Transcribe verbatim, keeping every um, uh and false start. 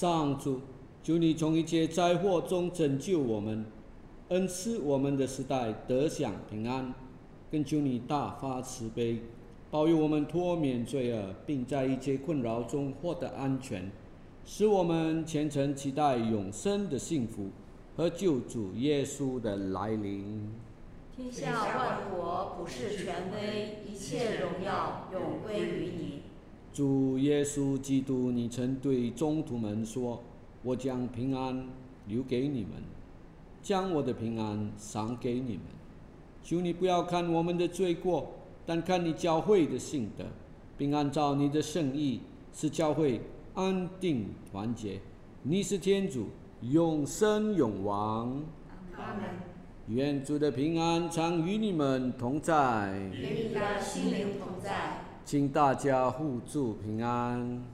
上主，求你从一切灾祸中拯救我们，恩赐我们的时代得享平安，更求你大发慈悲，保佑我们脱免罪恶，并在一切困扰中获得安全，使我们虔诚期待永生的幸福和救主耶稣的来临。 天下万国普世权威，一切荣耀永归于你。 主耶稣基督，你曾对宗徒们说：“我将平安留给你们，将我的平安赏给你们。求你不要看我们的罪过，但看你教会的信德，并按照你的圣意，使教会安定团结。你是天主，永生永王。 阿门。 愿主的平安常与你们同在， 与你的心灵同在。 请大家互助平安。